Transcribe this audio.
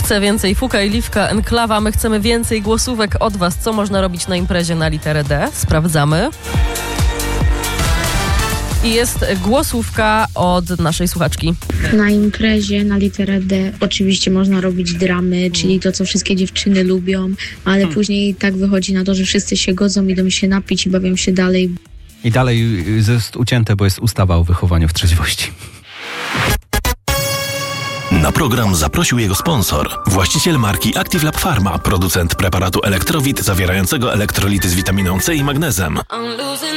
chce więcej Fuka i Liwka, Enklawa. My chcemy więcej głosówek od was. Co można robić na imprezie na literę D? Sprawdzamy. I jest głosówka od naszej słuchaczki. Na imprezie na literę D oczywiście można robić dramy, czyli to, co wszystkie dziewczyny lubią, ale później tak wychodzi na to, że wszyscy się godzą, idą się napić i bawią się dalej. I dalej jest ucięte, bo jest ustawa o wychowaniu w trzeźwości. Na program zaprosił jego sponsor, właściciel marki Active Lab Pharma, producent preparatu Elektrowit zawierającego elektrolity z witaminą C i magnezem.